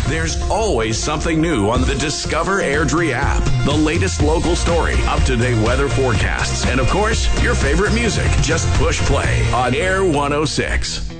There's always something new on the Discover Airdrie app. The latest local story, up-to-date weather forecasts, and of course, your favorite music. Just push play on Air 106.